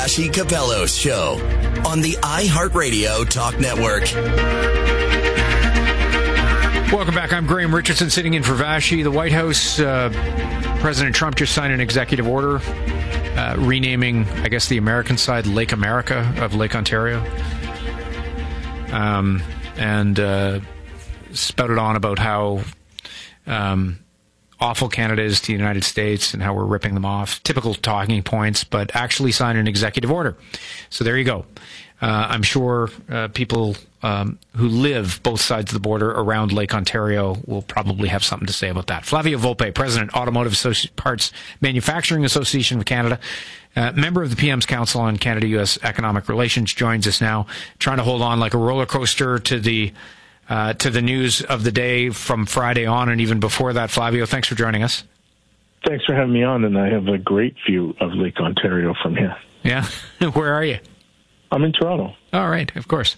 Vassy Capello's show on the iHeartRadio Talk Network. Welcome back. I'm Graham Richardson sitting in for Vassy. The White House, President Trump just signed an executive order renaming, I guess, the American side Lake America of Lake Ontario. And spouted on about how awful Canada is to the United States and how we're ripping them off. Typical talking points, but actually signed an executive order. So there you go. I'm sure people who live both sides of the border around Lake Ontario will probably have something to say about that. Flavio Volpe, President, Automotive Parts Manufacturing Association of Canada, member of the PM's Council on Canada-U.S. Economic Relations, joins us now, trying to hold on like a roller coaster to the news of the day from Friday on and even before that. Flavio, thanks for joining us. Thanks for having me on, and I have a great view of Lake Ontario from here. Yeah? Where are you? I'm in Toronto. All right, of course.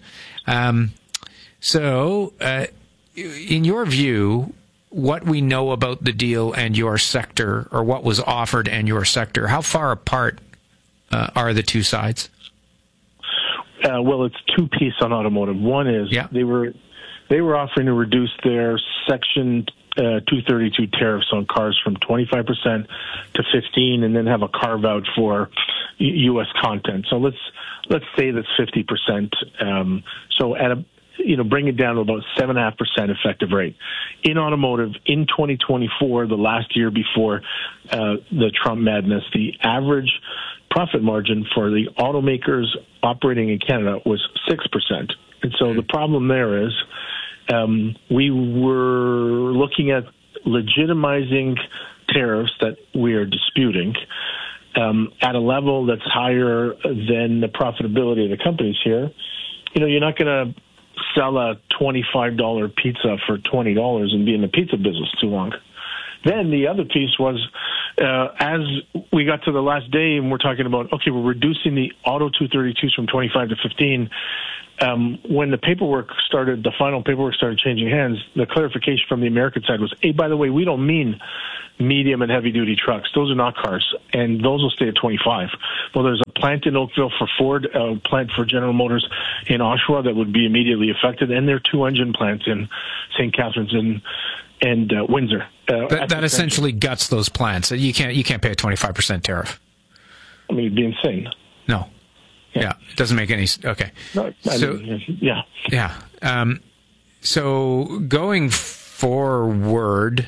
So, in your view, what we know about the deal and your sector, or what was offered and your sector, how far apart are the two sides? Well, it's two-piece on automotive. One is they were offering to reduce their Section 232 tariffs on cars from 25% to 15%, and then have a carve-out for U.S. content. So let's say that's 50%. So at bring it down to about 7.5% effective rate. In automotive, in 2024, the last year before the Trump madness, the average profit margin for the automakers operating in Canada was 6%. And so the problem there is we were looking at legitimizing tariffs that we are disputing at a level that's higher than the profitability of the companies here. You're not going to sell a $25 pizza for $20 and be in the pizza business too long. Then the other piece was, as we got to the last day and we're talking about, okay, we're reducing the auto 232s from 25 to 15. When the final paperwork started changing hands, the clarification from the American side was, hey, by the way, we don't mean medium and heavy-duty trucks. Those are not cars, and those will stay at 25. Well, there's a plant in Oakville for Ford, a plant for General Motors in Oshawa that would be immediately affected, and there are two engine plants in St. Catharines and Windsor. That essentially guts those plants. You can't pay a 25% tariff. I mean, it'd be insane. No. Yeah, it doesn't make any... Okay. No, yeah. Yeah. So going forward,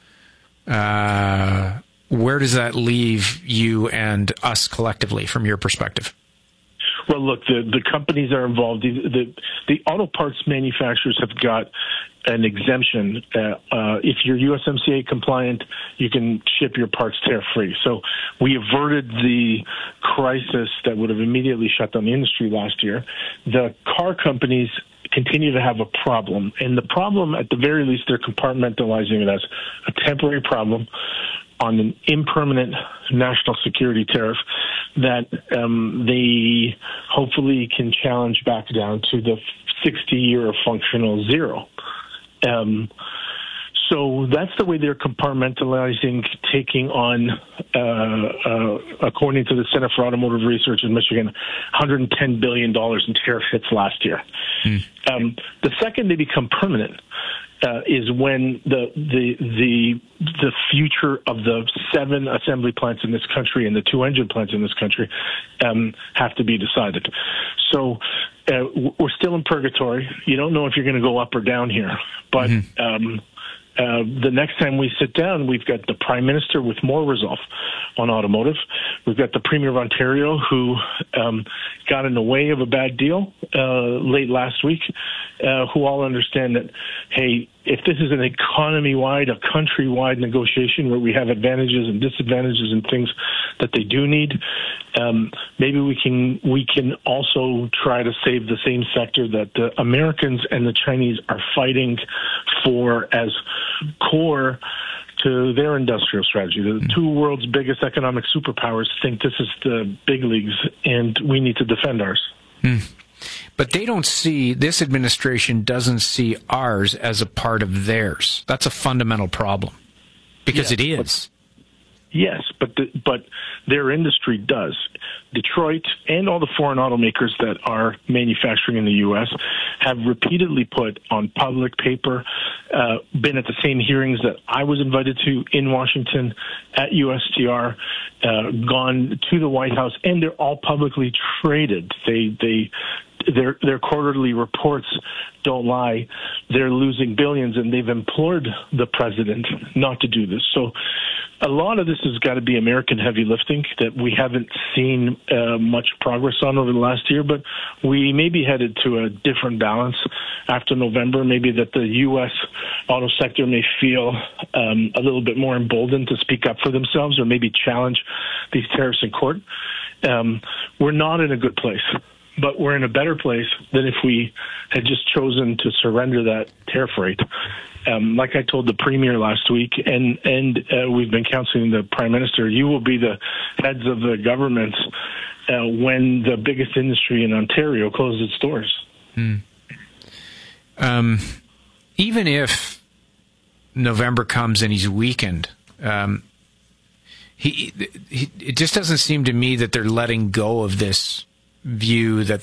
where does that leave you and us collectively from your perspective? Well, look, the companies are involved. The auto parts manufacturers have got an exemption. If you're USMCA compliant, you can ship your parts tariff-free. So we averted the crisis that would have immediately shut down the industry last year. The car companies continue to have a problem. And the problem, at the very least, they're compartmentalizing it as a temporary problem on an impermanent national security tariff that they hopefully can challenge back down to the 60-year functional zero. So that's the way they're compartmentalizing, taking on, according to the Center for Automotive Research in Michigan, $110 billion in tariff hits last year. The second they become permanent is when the future of the 7 assembly plants in this country and the 2 engine plants in this country have to be decided. So we're still in purgatory. You don't know if you're going to go up or down here, but the next time we sit down, we've got the Prime Minister with more resolve on automotive. We've got the Premier of Ontario who got in the way of a bad deal late last week, who all understand that, hey, if this is an economy-wide, a country-wide negotiation where we have advantages and disadvantages and things that they do need, maybe we can also try to save the same sector that the Americans and the Chinese are fighting for as core to their industrial strategy. The two world's biggest economic superpowers think this is the big leagues, and we need to defend ours. But they don't see, this administration doesn't see ours as a part of theirs. That's a fundamental problem, because it is. Yes, but their industry does. Detroit and all the foreign automakers that are manufacturing in the U.S. have repeatedly put on public paper, been at the same hearings that I was invited to in Washington at USTR, gone to the White House, and they're all publicly traded. Their quarterly reports don't lie. They're losing billions, and they've implored the president not to do this. So a lot of this has got to be American heavy lifting that we haven't seen much progress on over the last year, but we may be headed to a different balance after November. Maybe that the U.S. auto sector may feel a little bit more emboldened to speak up for themselves or maybe challenge these tariffs in court. We're not in a good place, but we're in a better place than if we had just chosen to surrender that tariff rate. Like I told the Premier last week, and we've been counseling the Prime Minister, you will be the heads of the governments when the biggest industry in Ontario closes its doors. Even if November comes and he's weakened, it just doesn't seem to me that they're letting go of this view that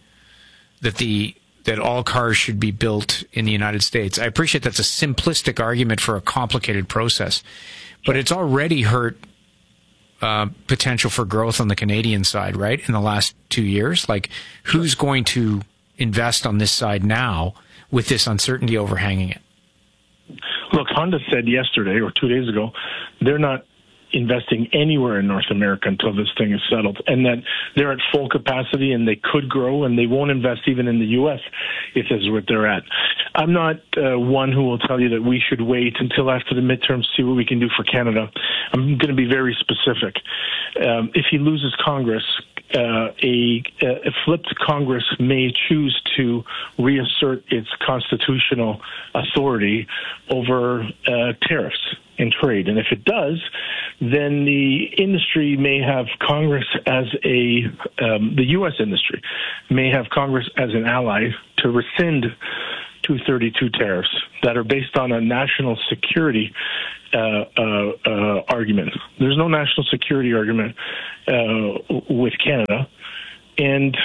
that all cars should be built in the United States. I appreciate that's a simplistic argument for a complicated process, but it's already hurt potential for growth on the Canadian side, right? In the last 2 years, like who's going to invest on this side now with this uncertainty overhanging it? Look, Honda said yesterday or 2 days ago, they're not investing anywhere in North America until this thing is settled, and that they're at full capacity and they could grow, and they won't invest even in the U.S. if this is what they're at. I'm not one who will tell you that we should wait until after the midterms to see what we can do for Canada. I'm going to be very specific. If he loses Congress, a flipped Congress may choose to reassert its constitutional authority over tariffs and trade. And if it does, then the industry may have Congress as the U.S. industry may have Congress as an ally to rescind 232 tariffs that are based on a national security argument. There's no national security argument with Canada, and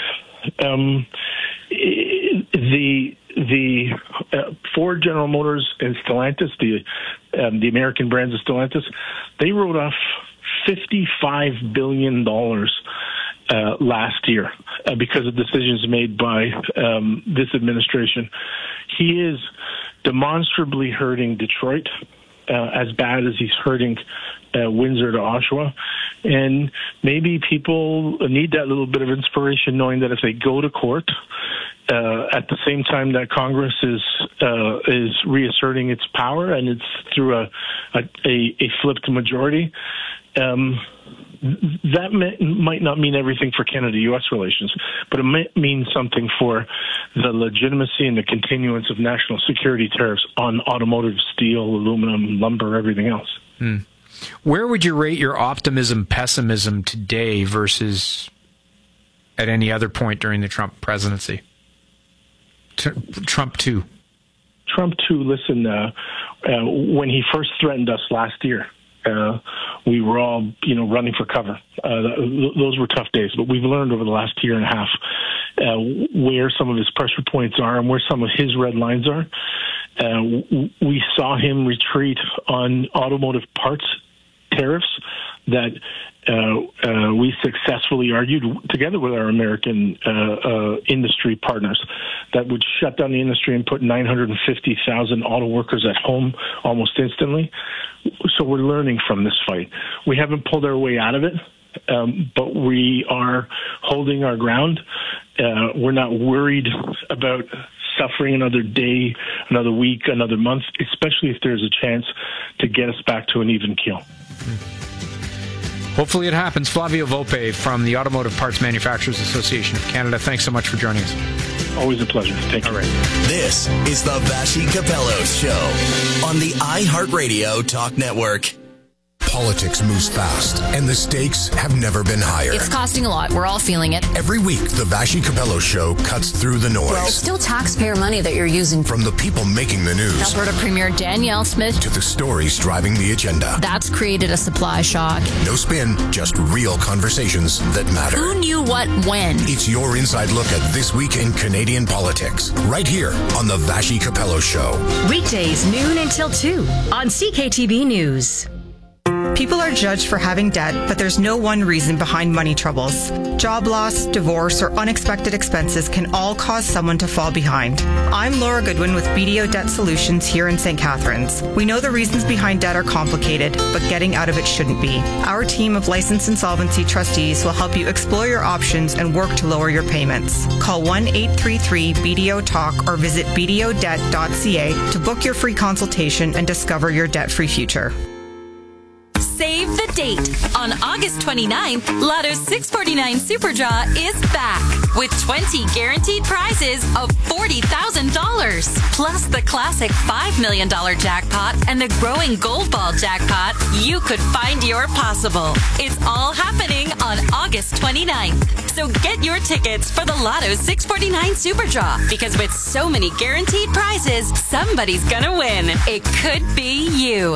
the Ford, General Motors, and Stellantis, the American brands of Stellantis, they wrote off $55 billion last year because of decisions made by this administration. He is demonstrably hurting Detroit as bad as he's hurting Windsor to Oshawa. And maybe people need that little bit of inspiration, knowing that if they go to court at the same time that Congress is reasserting its power, and it's through a flipped majority, that might not mean everything for Canada-U.S. relations, but it might mean something for the legitimacy and the continuance of national security tariffs on automotive, steel, aluminum, lumber, everything else. Where would you rate your optimism, pessimism today versus at any other point during the Trump presidency? Trump 2. Trump 2, listen, when he first threatened us last year, we were all, running for cover. Those were tough days, but we've learned over the last year and a half where some of his pressure points are and where some of his red lines are. We saw him retreat on automotive parts tariffs that we successfully argued together with our American industry partners that would shut down the industry and put 950,000 auto workers at home almost instantly. So we're learning from this fight. We haven't pulled our way out of it, but we are holding our ground. We're not worried about suffering another day, another week, another month, especially if there's a chance to get us back to an even keel. Hopefully it happens. Flavio Volpe from the Automotive Parts Manufacturers Association of Canada. Thanks so much for joining us. Always a pleasure. Thank you. All right. This is the Vassy Capello Show on the iHeartRadio Talk Network. Politics moves fast, and the stakes have never been higher. It's costing a lot. We're all feeling it. Every week, the Vassy Capello Show cuts through the noise. Well, it's still taxpayer money that you're using. From the people making the news. Alberta Premier Danielle Smith. To the stories driving the agenda. That's created a supply shock. No spin, just real conversations that matter. Who knew what when? It's your inside look at this week in Canadian politics. Right here on the Vassy Capello Show. Weekdays, noon until 2 on CKTB News. People are judged for having debt, but there's no one reason behind money troubles. Job loss, divorce, or unexpected expenses can all cause someone to fall behind. I'm Laura Goodwin with BDO Debt Solutions here in St. Catharines. We know the reasons behind debt are complicated, but getting out of it shouldn't be. Our team of licensed insolvency trustees will help you explore your options and work to lower your payments. Call 1-833-BDO-TALK or visit bdodebt.ca to book your free consultation and discover your debt-free future. Save the date. On August 29th, Lotto's 649 Super Draw is back with 20 guaranteed prizes of $40,000. Plus the classic $5 million jackpot and the growing Gold Ball jackpot. You could find your possible. It's all happening on August 29th. So get your tickets for the Lotto's 649 Super Draw, because with so many guaranteed prizes, somebody's gonna win. It could be you.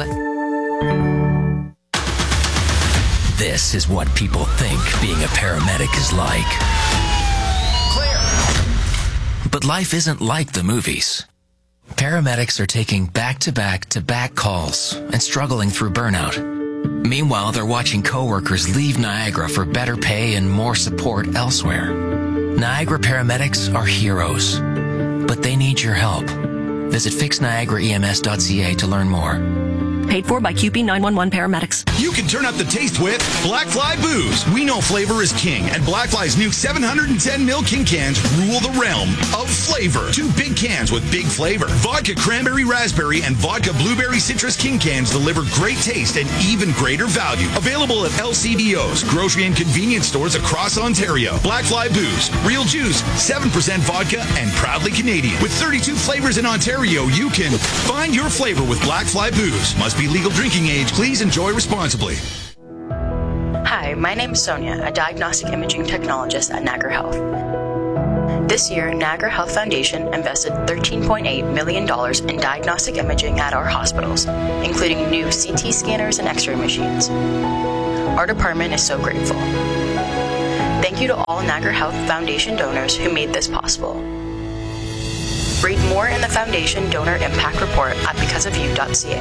This is what people think being a paramedic is like. Clear. But life isn't like the movies. Paramedics are taking back-to-back-to-back calls and struggling through burnout. Meanwhile, they're watching coworkers leave Niagara for better pay and more support elsewhere. Niagara paramedics are heroes, but they need your help. Visit fixniagaraems.ca to learn more. Paid for by QP 911 paramedics. You can turn up the taste with Black Fly Booze. We know flavor is king, and Black Fly's new 710ml King cans rule the realm of flavor. 2 big cans with big flavor. Vodka Cranberry Raspberry and Vodka Blueberry Citrus King cans deliver great taste and even greater value. Available at LCBOs, grocery and convenience stores across Ontario. Black Fly Booze. Real juice, 7% vodka, and proudly Canadian. With 32 flavors in Ontario, you can find your flavor with Black Fly Booze. Must be legal drinking age. Please enjoy responsibly. Hi, my name is Sonia, a diagnostic imaging technologist at Niagara Health. This year, Niagara Health Foundation invested $13.8 million in diagnostic imaging at our hospitals, including new CT scanners and X-ray machines. Our department is so grateful. Thank you to all Niagara Health Foundation donors who made this possible. Read more in the Foundation Donor Impact Report at becauseofyou.ca.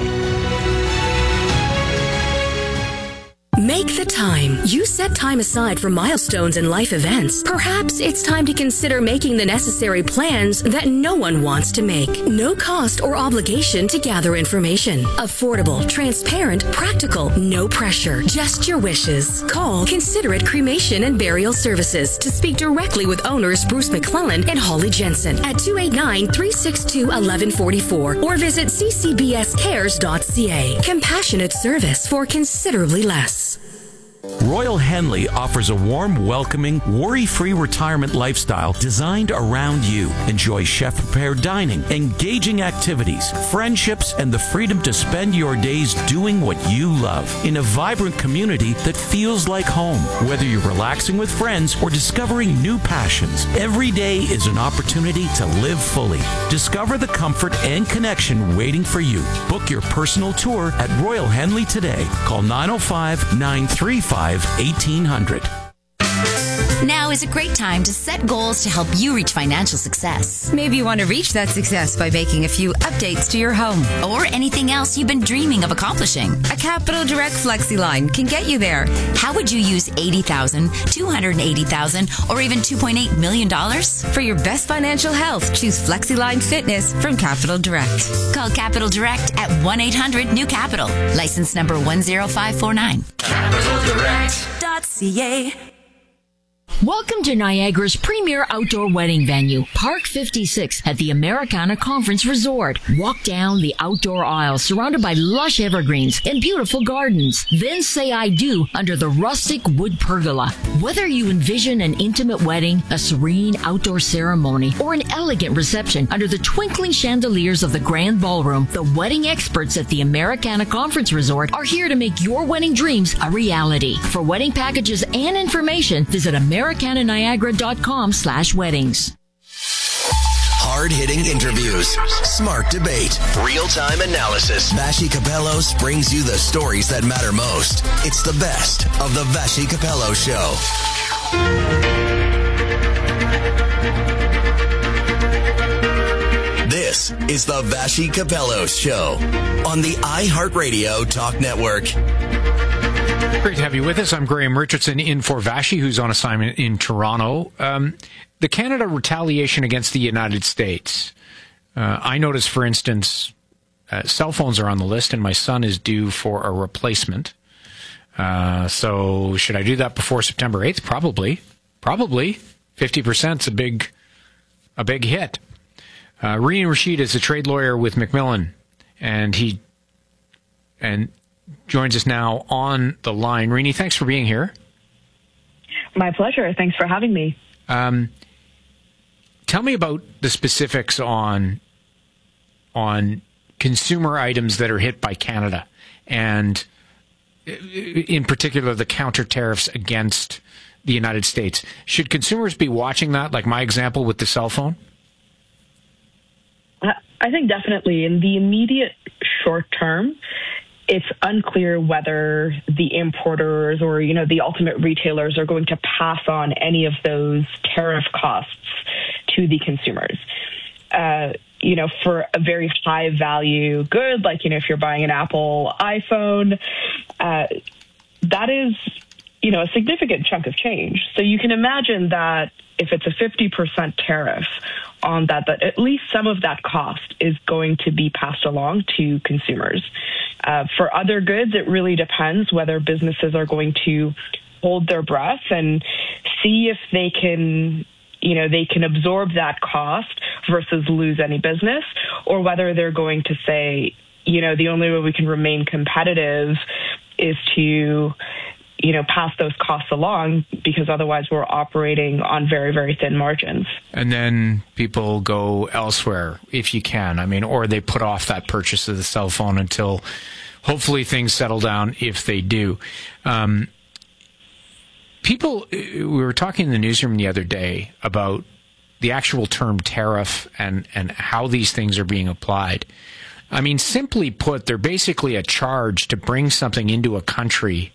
Make the time. You set time aside for milestones and life events. Perhaps it's time to consider making the necessary plans that no one wants to make. No cost or obligation to gather information. Affordable, transparent, practical, no pressure. Just your wishes. Call Considerate Cremation and Burial Services to speak directly with owners Bruce McClellan and Holly Jensen at 289-362-1144 or visit ccbscares.ca. Compassionate service for considerably less. Royal Henley offers a warm, welcoming, worry-free retirement lifestyle designed around you. Enjoy chef-prepared dining, engaging activities, friendships, and the freedom to spend your days doing what you love in a vibrant community that feels like home. Whether you're relaxing with friends or discovering new passions, every day is an opportunity to live fully. Discover the comfort and connection waiting for you. Book your personal tour at Royal Henley today. Call 905-935-1800. Now is a great time to set goals to help you reach financial success. Maybe you want to reach that success by making a few updates to your home. Or anything else you've been dreaming of accomplishing. A Capital Direct FlexiLine can get you there. How would you use $80,000, $280,000, or even $2.8 million? For your best financial health, choose FlexiLine Fitness from Capital Direct. Call Capital Direct at 1-800-NEW-CAPITAL. License number 10549. CapitalDirect.ca. Welcome to Niagara's premier outdoor wedding venue, Park 56 at the Americana Conference Resort. Walk down the outdoor aisle surrounded by lush evergreens and beautiful gardens. Then say I do under the rustic wood pergola. Whether you envision an intimate wedding, a serene outdoor ceremony, or an elegant reception under the twinkling chandeliers of the grand ballroom, the wedding experts at the Americana Conference Resort are here to make your wedding dreams a reality. For wedding packages and information, visit americananiagara.com/weddings. Hard-hitting interviews, smart debate, real-time analysis. Vassy Kapelos brings you the stories that matter most. It's the best of the Vassy Kapelos Show. This is the Vassy Kapelos Show on the iHeartRadio Talk Network. Great to have you with us. I'm Graham Richardson in for Vassy, who's on assignment in Toronto. The Canada retaliation against the United States. I noticed, for instance, cell phones are on the list, and my son is due for a replacement. So should I do that before September 8th? Probably. 50% is a big hit. Rini Rashid is a trade lawyer with Macmillan, and joins us now on the line. Rini, thanks for being here. My pleasure. Thanks for having me. Tell me about the specifics on consumer items that are hit by Canada, and in particular the counter tariffs against the United States. Should consumers be watching that, like my example with the cell phone? I think definitely. In the immediate short term, it's unclear whether the importers or, the ultimate retailers are going to pass on any of those tariff costs to the consumers. For a very high value good, like, if you're buying an Apple iPhone, that is, a significant chunk of change. So you can imagine that if it's a 50% tariff on that at least some of that cost is going to be passed along to consumers. For other goods, it really depends whether businesses are going to hold their breath and see if they can absorb that cost versus lose any business, or whether they're going to say, the only way we can remain competitive is to pass those costs along, because otherwise we're operating on very, very thin margins. And then people go elsewhere if you can. Or they put off that purchase of the cell phone until hopefully things settle down, if they do. We were talking in the newsroom the other day about the actual term tariff and how these things are being applied. Simply put, they're basically a charge to bring something into a country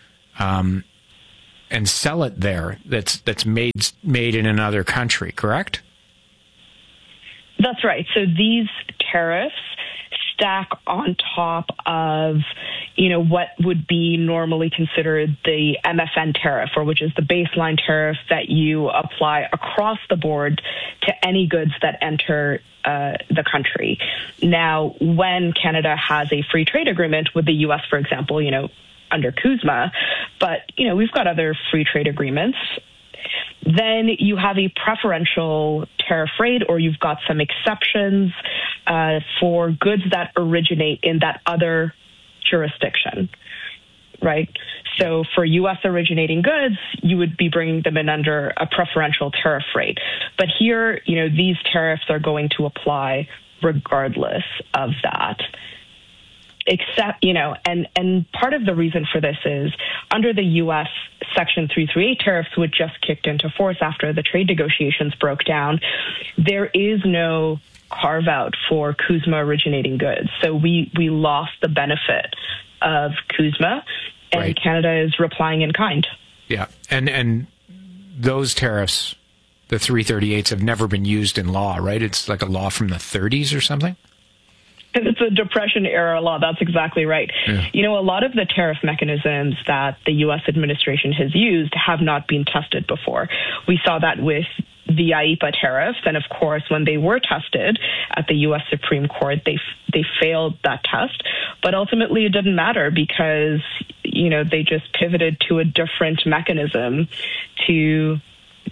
and sell it there that's made in another country, correct? That's right. So these tariffs stack on top of, what would be normally considered the MFN tariff, or which is the baseline tariff that you apply across the board to any goods that enter the country. Now, when Canada has a free trade agreement with the U.S., for example, under CUSMA, but, we've got other free trade agreements, then you have a preferential tariff rate, or you've got some exceptions for goods that originate in that other jurisdiction, right? So for U.S. originating goods, you would be bringing them in under a preferential tariff rate. But here, these tariffs are going to apply regardless of that. Except, and part of the reason for this is under the U.S. Section 338 tariffs, which just kicked into force after the trade negotiations broke down, there is no carve out for CUSMA originating goods. So we lost the benefit of CUSMA, and right. Canada is replying in kind. Yeah, and those tariffs, the 338s, have never been used in law, right? It's like a law from the 30s or something? It's a Depression-era law. That's exactly right. Yeah. A lot of the tariff mechanisms that the U.S. administration has used have not been tested before. We saw that with the IEEPA tariffs, and of course, when they were tested at the U.S. Supreme Court, they failed that test. But ultimately, it didn't matter because, they just pivoted to a different mechanism to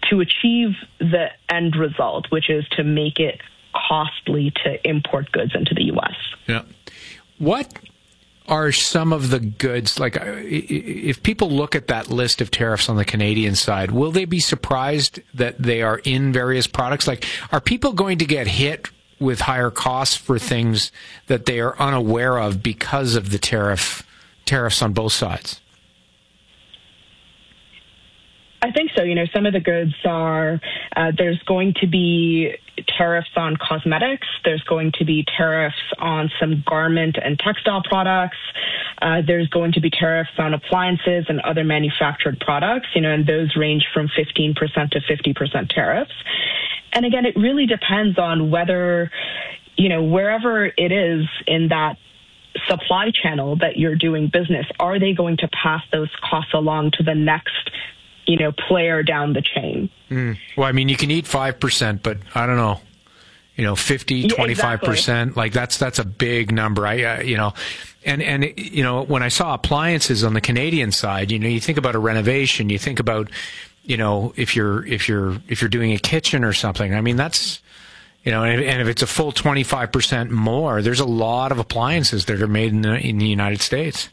to achieve the end result, which is to make it costly to import goods into the U.S. Yeah. What are some of the goods, like if people look at that list of tariffs on the Canadian side, will they be surprised that they are in various products? Like, are people going to get hit with higher costs for things that they are unaware of because of the tariffs on both sides? I think so. Some of the goods are, there's going to be tariffs on cosmetics. There's going to be tariffs on some garment and textile products. There's going to be tariffs on appliances and other manufactured products, and those range from 15% to 50% tariffs. And again, it really depends on whether, wherever it is in that supply channel that you're doing business, are they going to pass those costs along to the next player down the chain? Well, I mean, you can eat 5%, but I don't know, 50, 25%, exactly. Like that's a big number. And when I saw appliances on the Canadian side, you think about a renovation, you think about, if you're doing a kitchen or something, I mean, that's, and if it's a full 25% more, there's a lot of appliances that are made in the United States.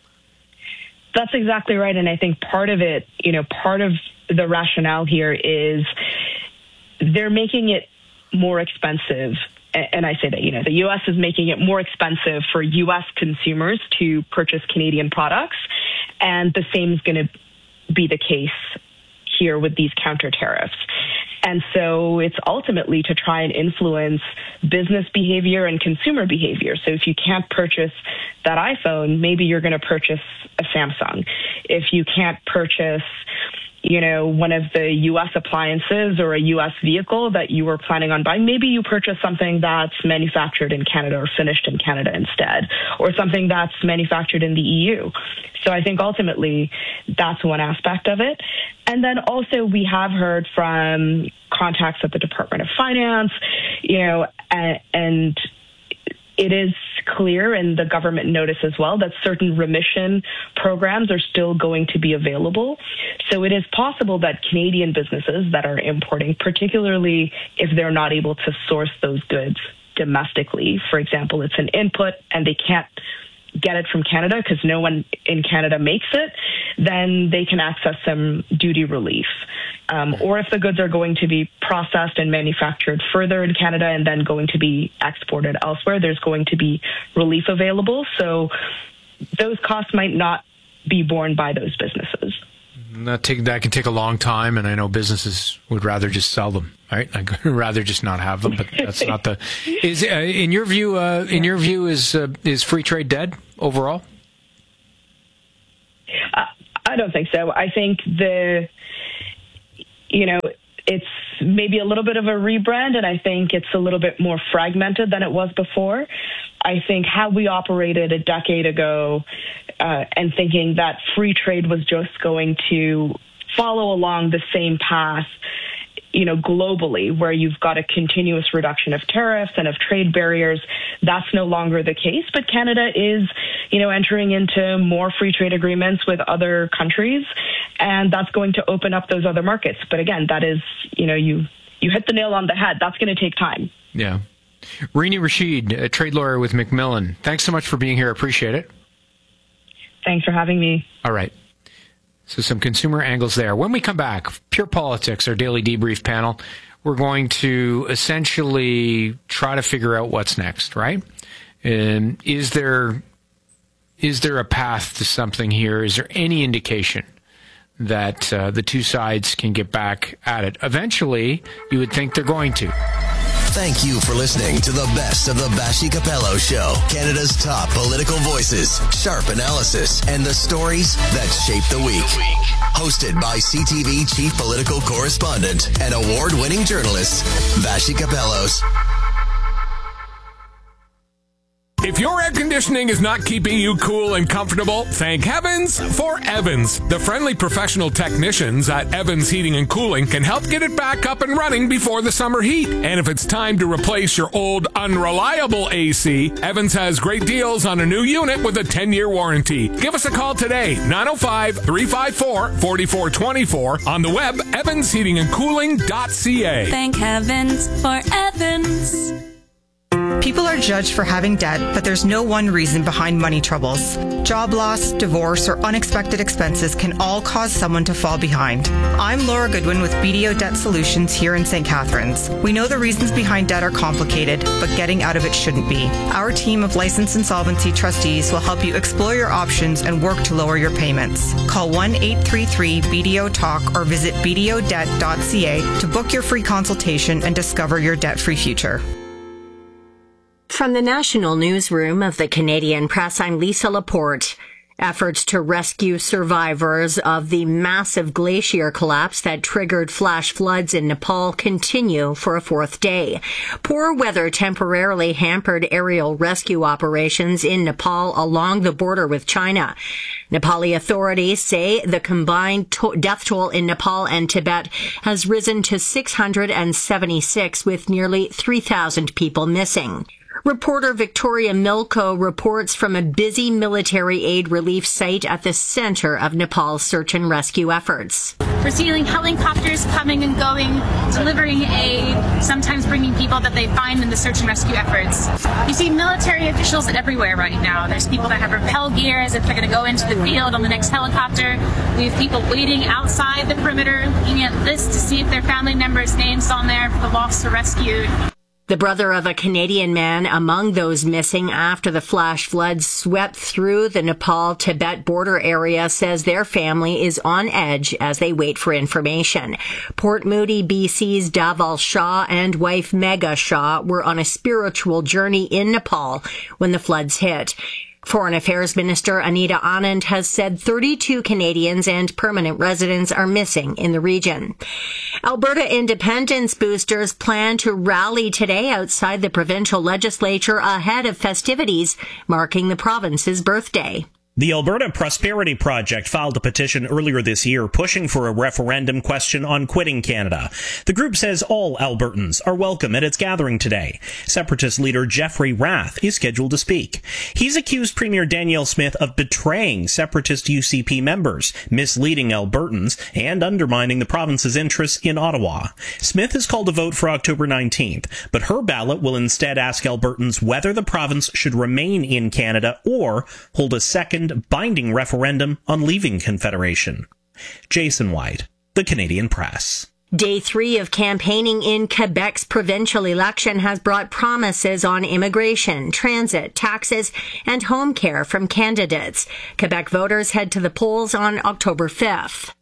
That's exactly right. And I think part of it, part of the rationale here is they're making it more expensive. And I say that, the U.S. is making it more expensive for U.S. consumers to purchase Canadian products. And the same is going to be the case here with these counter tariffs. And so it's ultimately to try and influence business behavior and consumer behavior. So if you can't purchase that iPhone, maybe you're going to purchase a Samsung. If you can't purchase, one of the U.S. appliances or a U.S. vehicle that you were planning on buying, maybe you purchase something that's manufactured in Canada or finished in Canada instead, or something that's manufactured in the EU. So I think ultimately that's one aspect of it. And then also we have heard from contacts at the Department of Finance, and it is clear in the government notice as well that certain remission programs are still going to be available. So it is possible that Canadian businesses that are importing, particularly if they're not able to source those goods domestically, for example, it's an input and they can't get it from Canada because no one in Canada makes it, then they can access some duty relief. Or if the goods are going to be processed and manufactured further in Canada and then going to be exported elsewhere, there's going to be relief available. So those costs might not be borne by those businesses. That can take a long time, and I know businesses would rather just sell them, right? I'd rather just not have them, but that's not the. Is in your view? Is free trade dead overall? I don't think so. I think it's maybe a little bit of a rebrand, and I think it's a little bit more fragmented than it was before. I think how we operated a decade ago and thinking that free trade was just going to follow along the same path, globally, where you've got a continuous reduction of tariffs and of trade barriers, that's no longer the case. But Canada is, entering into more free trade agreements with other countries, and that's going to open up those other markets. But again, that is, you hit the nail on the head. That's going to take time. Yeah. Rini Rashid, a trade lawyer with Macmillan. Thanks so much for being here. Appreciate it. Thanks for having me. All right. So some consumer angles there. When we come back, Pure Politics, our daily debrief panel, we're going to essentially try to figure out what's next, right? And is there a path to something here? Is there any indication that the two sides can get back at it? Eventually, you would think they're going to. Thank you for listening to the best of the Vassy Capello Show. Canada's top political voices, sharp analysis, and the stories that shape the week. Hosted by CTV Chief Political Correspondent and award-winning journalist, Vassy Capellos. If your air conditioning is not keeping you cool and comfortable, thank heavens for Evans. The friendly professional technicians at Evans Heating and Cooling can help get it back up and running before the summer heat. And if it's time to replace your old unreliable AC, Evans has great deals on a new unit with a 10-year warranty. Give us a call today, 905-354-4424, on the web, evansheatingandcooling.ca. Thank heavens for Evans. People are judged for having debt, but there's no one reason behind money troubles. Job loss, divorce, or unexpected expenses can all cause someone to fall behind. I'm Laura Goodwin with BDO Debt Solutions here in St. Catharines. We know the reasons behind debt are complicated, but getting out of it shouldn't be. Our team of licensed insolvency trustees will help you explore your options and work to lower your payments. Call 1-833-BDO-TALK or visit bdodebt.ca to book your free consultation and discover your debt-free future. From the National Newsroom of the Canadian Press, I'm Lisa Laporte. Efforts to rescue survivors of the massive glacier collapse that triggered flash floods in Nepal continue for a fourth day. Poor weather temporarily hampered aerial rescue operations in Nepal along the border with China. Nepali authorities say the combined death toll in Nepal and Tibet has risen to 676, with nearly 3,000 people missing. Reporter Victoria Milko reports from a busy military aid relief site at the center of Nepal's search and rescue efforts. We're seeing helicopters coming and going, delivering aid, sometimes bringing people that they find in the search and rescue efforts. You see military officials everywhere right now. There's people that have rappel gear as if they're going to go into the field on the next helicopter. We have people waiting outside the perimeter, looking at lists to see if their family members' names on there for the lost or rescued. The brother of a Canadian man among those missing after the flash floods swept through the Nepal-Tibet border area says their family is on edge as they wait for information. Port Moody, BC's Dhaval Shah and wife Megha Shah were on a spiritual journey in Nepal when the floods hit. Foreign Affairs Minister Anita Anand has said 32 Canadians and permanent residents are missing in the region. Alberta independence boosters plan to rally today outside the provincial legislature ahead of festivities marking the province's birthday. The Alberta Prosperity Project filed a petition earlier this year pushing for a referendum question on quitting Canada. The group says all Albertans are welcome at its gathering today. Separatist leader Jeffrey Rath is scheduled to speak. He's accused Premier Danielle Smith of betraying Separatist UCP members, misleading Albertans, and undermining the province's interests in Ottawa. Smith has called a vote for October 19th, but her ballot will instead ask Albertans whether the province should remain in Canada or hold a second binding referendum on leaving Confederation. Jason White, The Canadian Press. Day 3 of campaigning in Quebec's provincial election has brought promises on immigration, transit, taxes, and home care from candidates. Quebec voters head to the polls on October 5th.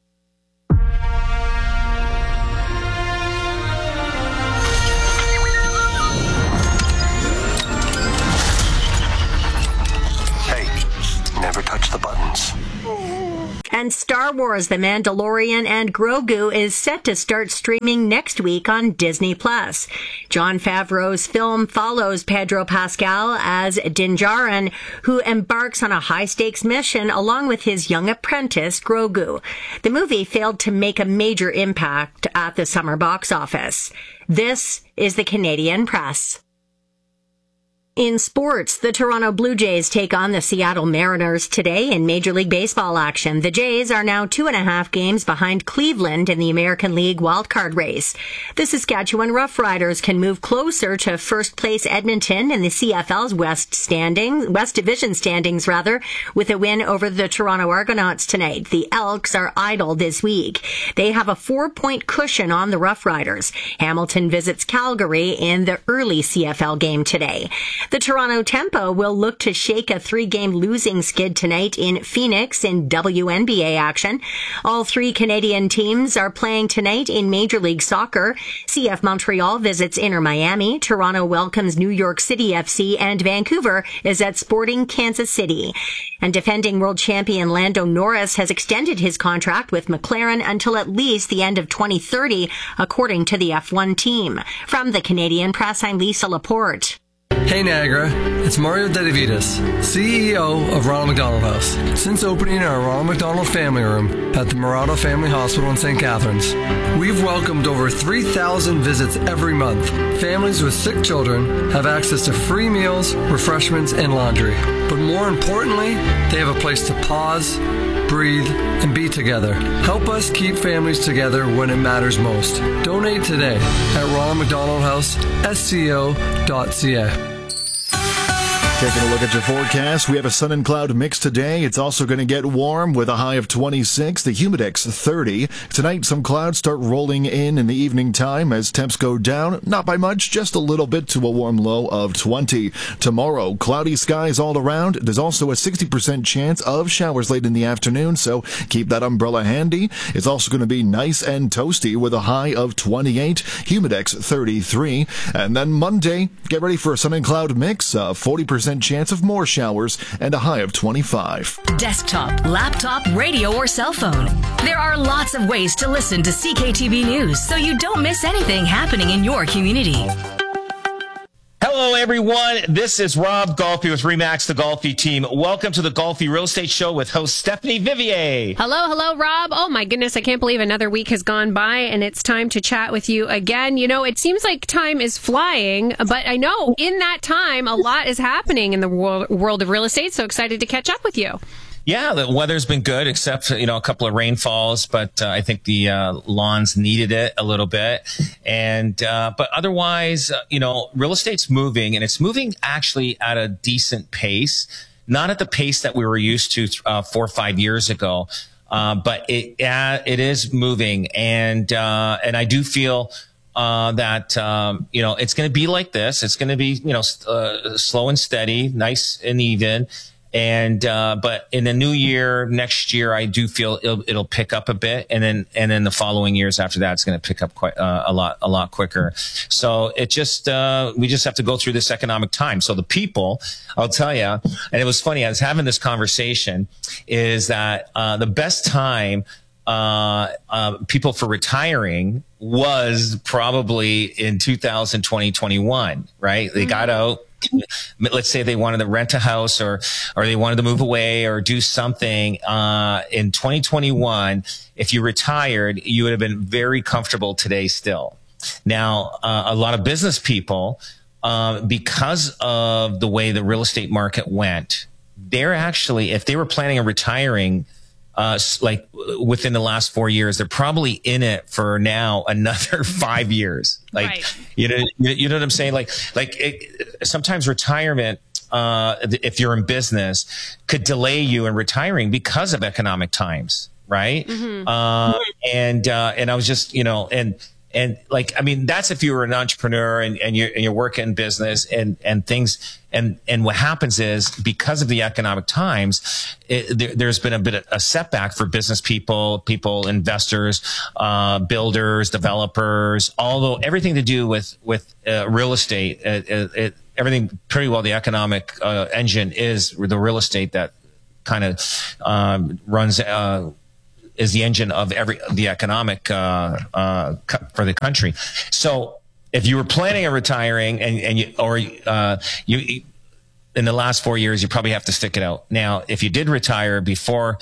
Never touch the buttons. And Star Wars: The Mandalorian and Grogu is set to start streaming next week on Disney+. Jon Favreau's film follows Pedro Pascal as Din Djarin, who embarks on a high-stakes mission along with his young apprentice, Grogu. The movie failed to make a major impact at the summer box office. This is the Canadian Press. In sports, the Toronto Blue Jays take on the Seattle Mariners today in Major League Baseball action. The Jays are now 2.5 games behind Cleveland in the American League wildcard race. The Saskatchewan Roughriders can move closer to first-place Edmonton in the CFL's West Division standings, with a win over the Toronto Argonauts tonight. The Elks are idle this week. They have a 4-point cushion on the Roughriders. Hamilton visits Calgary in the early CFL game today. The Toronto Tempo will look to shake a 3-game losing skid tonight in Phoenix in WNBA action. All 3 Canadian teams are playing tonight in Major League Soccer. CF Montreal visits Inter Miami. Toronto welcomes New York City FC, and Vancouver is at Sporting Kansas City. And defending world champion Lando Norris has extended his contract with McLaren until at least the end of 2030, according to the F1 team. From the Canadian Press, I'm Lisa Laporte. Hey Niagara, it's Mario Dedivitas, CEO of Ronald McDonald House. Since opening our Ronald McDonald Family Room at the Murado Family Hospital in St. Catharines, we've welcomed over 3,000 visits every month. Families with sick children have access to free meals, refreshments, and laundry. But more importantly, they have a place to pause, breathe, and be together. Help us keep families together when it matters most. Donate today at ronaldmcdonaldhouse.sco.ca. Taking a look at your forecast, we have a sun and cloud mix today. It's also going to get warm with a high of 26, the humidex 30. Tonight, some clouds start rolling in the evening time as temps go down. Not by much, just a little bit to a warm low of 20. Tomorrow, cloudy skies all around. There's also a 60% chance of showers late in the afternoon, so keep that umbrella handy. It's also going to be nice and toasty with a high of 28, humidex 33. And then Monday, get ready for a sun and cloud mix, 40% chance of more showers and a high of 25. Desktop, laptop, radio, or cell phone. There are lots of ways to listen to CKTB News so you don't miss anything happening in your community. Hello, everyone. This is Rob Golfi with Remax, the Golfi team. Welcome to the Golfi Real Estate Show with host Stephanie Vivier. Hello, Rob. Oh, my goodness. I can't believe another week has gone by, and it's time to chat with you again. You know, it seems like time is flying, but I know in that time, a lot is happening in the world of real estate. So excited to catch up with you. Yeah, the weather's been good, except, a couple of rainfalls, but I think the lawns needed it a little bit. And but otherwise, real estate's moving, and it's moving actually at a decent pace, not at the pace that we were used to 4 or 5 years ago. But it is moving, and I do feel that it's going to be like this. It's going to be slow and steady, nice and even. And but in the new year, next year, I do feel it'll pick up a bit, and then the following years after that, it's going to pick up quite a lot quicker. So it just we just have to go through this economic time. So the people, I'll tell you, and it was funny. I was having this conversation, is that the best time people for retiring was probably in 2020, 21, right? They got out. Let's say they wanted to rent a house or they wanted to move away or do something in 2021. If you retired, you would have been very comfortable today still. Now, a lot of business people, because of the way the real estate market went, they're actually, if they were planning on retiring, like within the last 4 years, they're probably in it for now another 5 years. Like, right. you know what I'm saying? Sometimes retirement, if you're in business, could delay you in retiring because of economic times, right? Mm-hmm. And I was just, that's if you were an entrepreneur and you're working in business and things, and what happens is, because of the economic times, there's been a bit of a setback for business people, investors, builders, developers, although everything to do with real estate, everything pretty well, the economic engine is the real estate that kind of runs is the engine of the economic for the country. So if you were planning on retiring and you in the last 4 years, you probably have to stick it out. Now, if you did retire before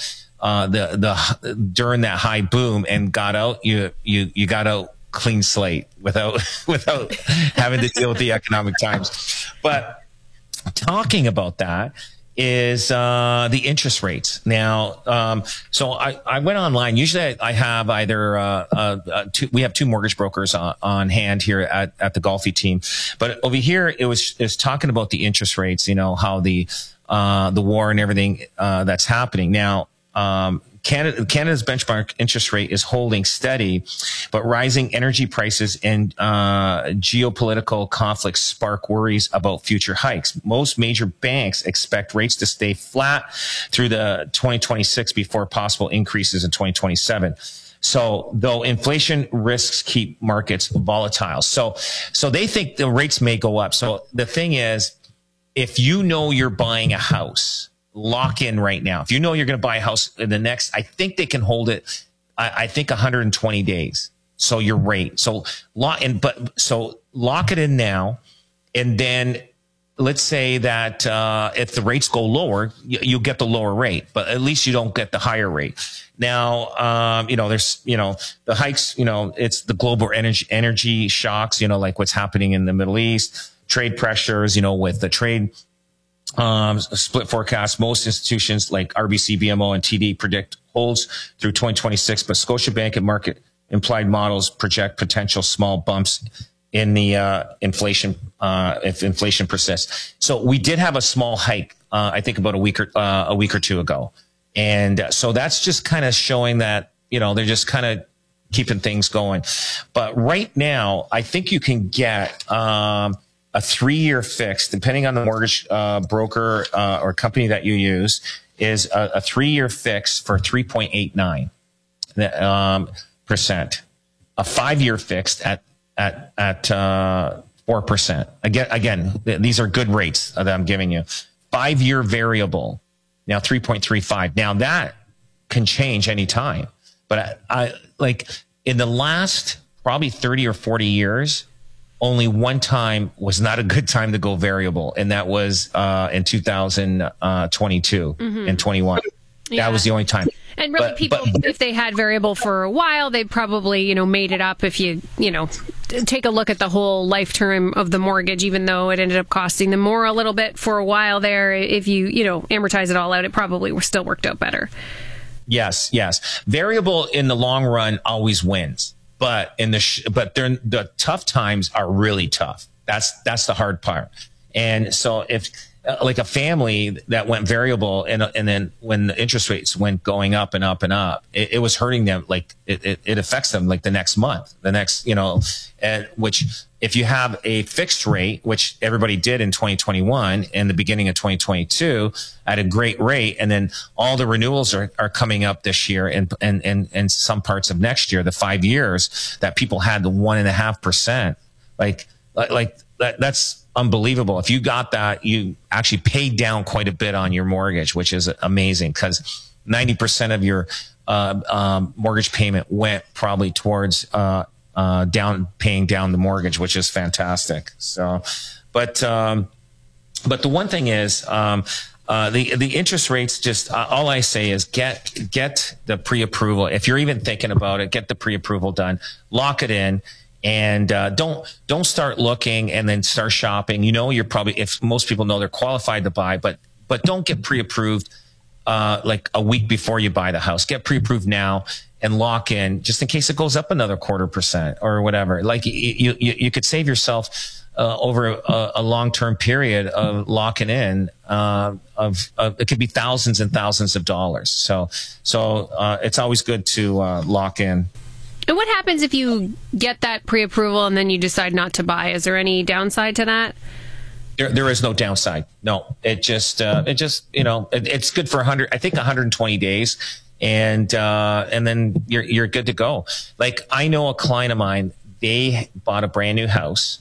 during that high boom and got out, you got out clean slate without having to deal with the economic times. But talking about that is the interest rates. Now, so I went online. Usually I have either we have two mortgage brokers on hand here at the Golfi team. But over here, it's talking about the interest rates, how the war and everything that's happening. Now, Canada's benchmark interest rate is holding steady, but rising energy prices and geopolitical conflicts spark worries about future hikes. Most major banks expect rates to stay flat through the 2026 before possible increases in 2027. So, though inflation risks keep markets volatile. So they think the rates may go up. So the thing is, if you know you're buying a house, lock in right now. If you know you're going to buy a house in the next, I think they can hold it, I think 120 days. So your rate. So lock it in now. And then let's say that if the rates go lower, you get the lower rate, but at least you don't get the higher rate. Now, there's, the hikes, it's the global energy shocks, like what's happening in the Middle East, trade pressures, with the trade split forecast. Most institutions like RBC, BMO, and TD predict holds through 2026, but Scotiabank and market implied models project potential small bumps in the inflation if inflation persists. So we did have a small hike, I think about a week or two ago. And so that's just kind of showing that, they're just kind of keeping things going. But right now, I think you can get a 3-year fix, depending on the mortgage broker or company that you use, is a 3-year fix for 3.89%. A 5-year fixed at 4%. Again, these are good rates that I'm giving you. 5-year variable. Now 3.35. Now that can change anytime, but I like in the last probably 30 or 40 years, only one time was not a good time to go variable. And that was, in 2022 and 21. Yeah. That was the only time. And really, people, if they had variable for a while, they probably, made it up. If you, take a look at the whole lifetime of the mortgage, even though it ended up costing them more a little bit for a while there, if you, amortize it all out, it probably still worked out better. Yes. Variable in the long run always wins, but the tough times are really tough. That's the hard part. And so if, like a family that went variable and then when the interest rates went going up and up and up, it was hurting them. Like it affects them like the next month, and which if you have a fixed rate, which everybody did in 2021 and the beginning of 2022 at a great rate. And then all the renewals are coming up this year and some parts of next year, the 5 years that people had the 1.5%, like that's unbelievable. If you got that, you actually paid down quite a bit on your mortgage, which is amazing because 90% of your mortgage payment went probably towards paying down the mortgage, which is fantastic. So, but the one thing is, the interest rates just, all I say is get the pre-approval. If you're even thinking about it, get the pre-approval done, lock it in. And don't start looking and then start shopping. You're probably, if most people know they're qualified to buy, but don't get pre-approved like a week before you buy the house. Get pre-approved now and lock in just in case it goes up another 0.25% or whatever. Like you could save yourself over a long-term period of locking in of it could be thousands and thousands of dollars. So it's always good to lock in. And what happens if you get that pre-approval and then you decide not to buy? Is there any downside to that? There is no downside. No, it's good for 120 days. And then you're good to go. Like I know a client of mine, they bought a brand new house.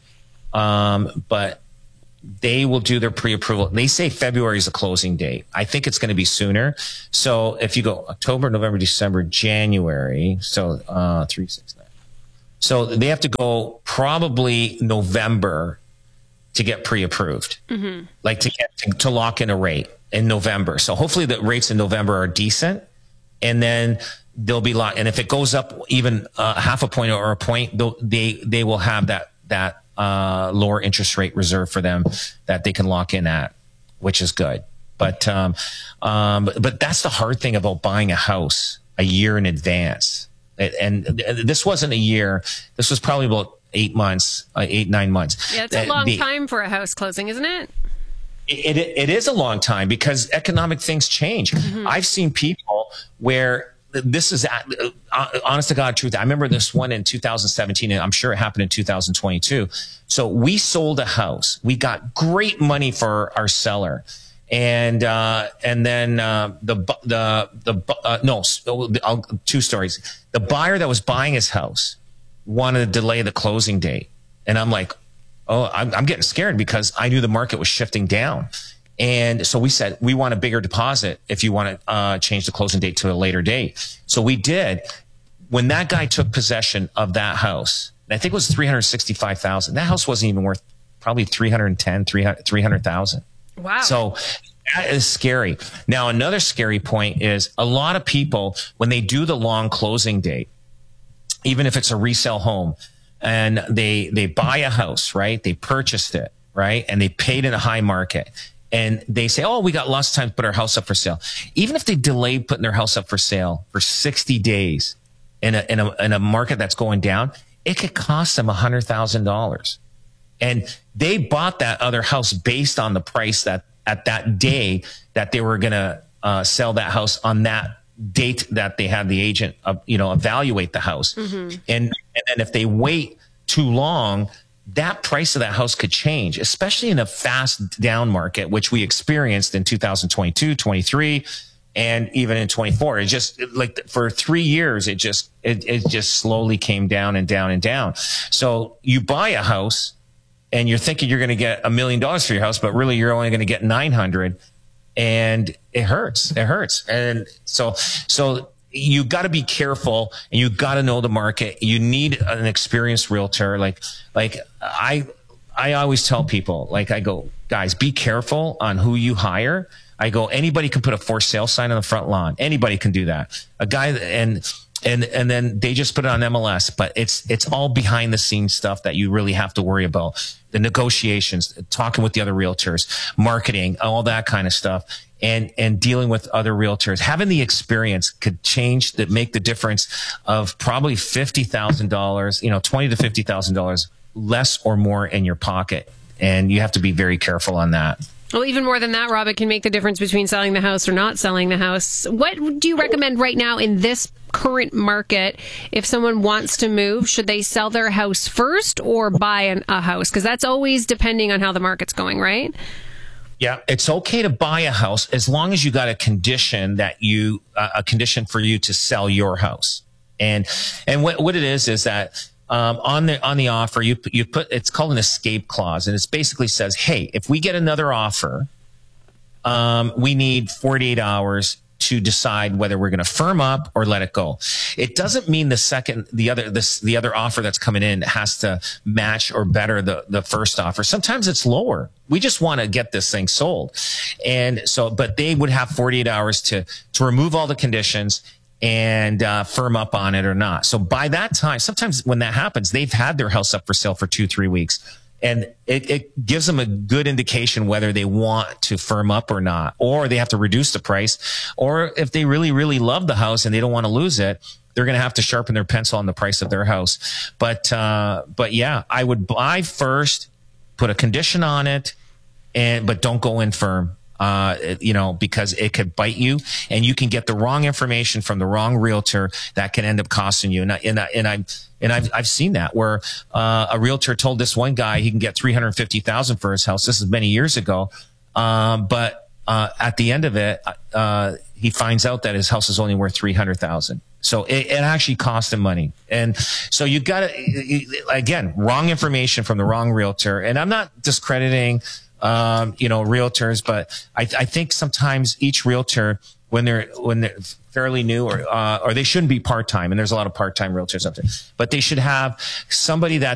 But they will do their pre-approval. They say February is the closing date. I think it's going to be sooner. So if you go October, November, December, January, so 3, 6, 9. So they have to go probably November to get pre-approved, like to lock in a rate in November. So hopefully the rates in November are decent, and then they'll be locked. And if it goes up even half a point or a point, they will have that lower interest rate reserve for them that they can lock in at, which is good. But that's the hard thing about buying a house a year in advance. And this wasn't a year. This was probably about 8 months, 9 months. Yeah, it's a long time for a house closing, isn't it? It is a long time because economic things change. I've seen people where this is honest to God truth. I remember this one in 2017, and I'm sure it happened in 2022. So we sold a house. We got great money for our seller, and then two stories. The buyer that was buying his house wanted to delay the closing date, and I'm like, oh, I'm getting scared because I knew the market was shifting down. And so we said, we want a bigger deposit if you want to change the closing date to a later date. So we did. When that guy took possession of that house, I think it was $365,000. That house wasn't even worth probably 300,000. Wow. So that is scary. Now, another scary point is a lot of people, when they do the long closing date, even if it's a resale home, and they buy a house, right? They purchased it, right? And they paid in a high market. And they say, oh, we got lots of time to put our house up for sale. Even if they delay putting their house up for sale for 60 days in a market that's going down, it could cost them $100,000. And they bought that other house based on the price that at that day that they were going to sell that house on that date that they had the agent, evaluate the house. Mm-hmm. And then if they wait too long, that price of that house could change, especially in a fast down market, which we experienced in 2022, 23, and even in 24. It just for 3 years, it just slowly came down and down and down. So you buy a house and you're thinking you're going to get $1 million for your house, but really you're only going to get 900, and it hurts. It hurts. And so you got to be careful, and you got to know the market. You need an experienced realtor. Like I always tell people, I go, guys, be careful on who you hire. I go, anybody can put a for sale sign on the front lawn. Anybody can do that. A guy, and then they just put it on MLS, but it's all behind the scenes stuff that you really have to worry about. The negotiations, talking with the other realtors, marketing, all that kind of stuff. And dealing with other realtors, having the experience could make the difference of probably $50,000, $20,000 to $50,000 less or more in your pocket. And you have to be very careful on that. Well, even more than that, Rob, it can make the difference between selling the house or not selling the house. What do you recommend right now in this current market? If someone wants to move, should they sell their house first or buy a house? Because that's always depending on how the market's going, right? Yeah, it's okay to buy a house as long as you got a condition a condition for you to sell your house. And what it is that on the offer you put, it's called an escape clause, and it basically says, hey, if we get another offer, we need 48 hours to decide whether we're going to firm up or let it go. It doesn't mean the other offer that's coming in has to match or better the first offer. Sometimes it's lower. We just want to get this thing sold. And so, but they would have 48 hours to remove all the conditions and firm up on it or not. So by that time, sometimes when that happens, they've had their house up for sale for 2-3 weeks. And it gives them a good indication whether they want to firm up or not, or they have to reduce the price, or if they really, really love the house and they don't want to lose it, they're going to have to sharpen their pencil on the price of their house. But yeah, I would buy first, put a condition on it, but don't go in firm. Because it could bite you, and you can get the wrong information from the wrong realtor that can end up costing you. And I've seen that where a realtor told this one guy he can get $350,000 for his house. This is many years ago, but at the end of it, he finds out that his house is only worth $300,000. So it actually cost him money. And so you got to, again, wrong information from the wrong realtor. And I'm not discrediting realtors, but I think sometimes each realtor, when they're fairly new, or they shouldn't be part-time, and there's a lot of part-time realtors out there, but they should have somebody that